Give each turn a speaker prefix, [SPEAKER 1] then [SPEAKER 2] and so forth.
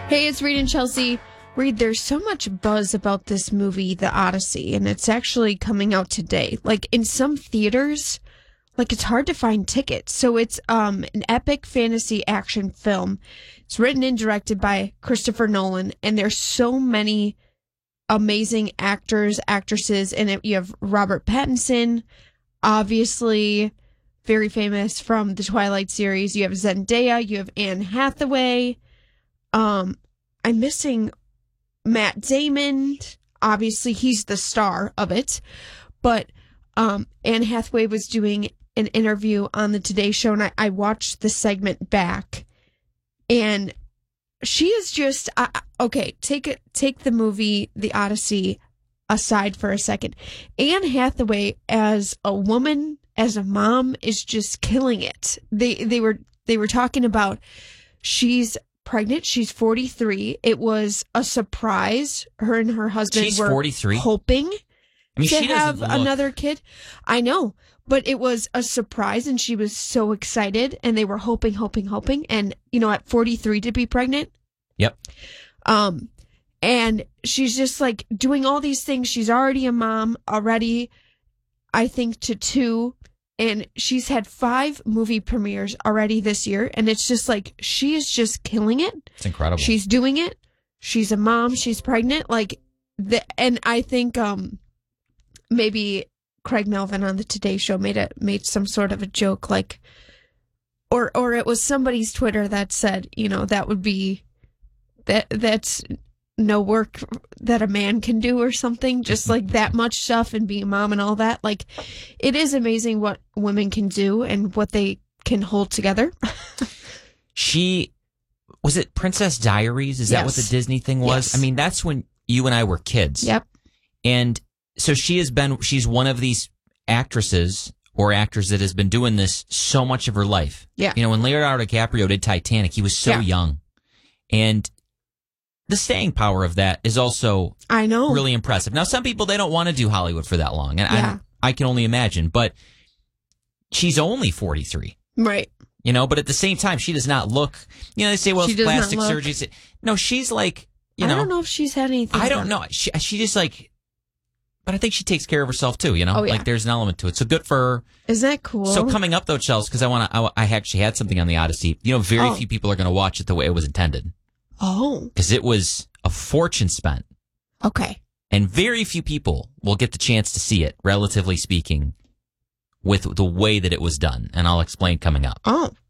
[SPEAKER 1] Hey, it's Reed and Chelsea. Reed, there's so much buzz about this movie, The Odyssey, and it's actually coming out today. Like, in some theaters, like, it's hard to find tickets. So it's an epic fantasy action film. It's written and directed by Christopher Nolan, and there's so many amazing actors, actresses in it. You have Robert Pattinson, obviously very famous from the Twilight series. You have Zendaya, you have Anne Hathaway. I'm missing Matt Damon. Obviously, he's the star of it. But Anne Hathaway was doing an interview on the Today Show, and I watched the segment back. And she is just... okay, take the movie, The Odyssey, aside for a second. Anne Hathaway, as a woman, as a mom, is just killing it. They were talking about she's pregnant. She's 43. It was a surprise. Her and her husband
[SPEAKER 2] She's
[SPEAKER 1] were
[SPEAKER 2] 43?
[SPEAKER 1] hoping to
[SPEAKER 2] she
[SPEAKER 1] have
[SPEAKER 2] doesn't look...
[SPEAKER 1] another kid. I know, but it was a surprise, and she was so excited, and they were hoping, and at 43 to be pregnant.
[SPEAKER 2] Yep.
[SPEAKER 1] And she's just like doing all these things. She's already a mom already, I think, to 2. And she's had 5 movie premieres already this year. And it's just like, she is just killing it.
[SPEAKER 2] It's incredible.
[SPEAKER 1] She's doing it. She's a mom. She's pregnant. And I think, maybe Craig Melvin on the Today Show made some sort of a joke, like, or it was somebody's Twitter that said, that would be, that's no work that a man can do or something, just like that much stuff and being a mom and all that. Like, it is amazing what women can do and what they can hold together.
[SPEAKER 2] Was it Princess Diaries? Is that what the Disney thing was?
[SPEAKER 1] Yes.
[SPEAKER 2] I mean, that's when you and I were kids.
[SPEAKER 1] Yep.
[SPEAKER 2] And so she's one of these actresses or actors that has been doing this so much of her life.
[SPEAKER 1] Yeah.
[SPEAKER 2] When Leonardo DiCaprio did Titanic, he was so young. And the staying power of that is also really impressive. Now, some people, they don't want to do Hollywood for that long, and I can only imagine. But she's only 43.
[SPEAKER 1] Right.
[SPEAKER 2] But at the same time, she does not look, they say, well, it's plastic surgery. No, she's like,
[SPEAKER 1] I don't know if she's had anything.
[SPEAKER 2] I don't know. She just like, but I think she takes care of herself too,
[SPEAKER 1] Oh, yeah.
[SPEAKER 2] Like there's an element to it. So good for her.
[SPEAKER 1] Isn't that cool?
[SPEAKER 2] So coming up though, Chelsea, because I actually had something on the Odyssey. Very few people are going to watch it the way it was intended.
[SPEAKER 1] Oh.
[SPEAKER 2] Because it was a fortune spent.
[SPEAKER 1] Okay.
[SPEAKER 2] And very few people will get the chance to see it, relatively speaking, with the way that it was done. And I'll explain coming up.
[SPEAKER 1] Oh.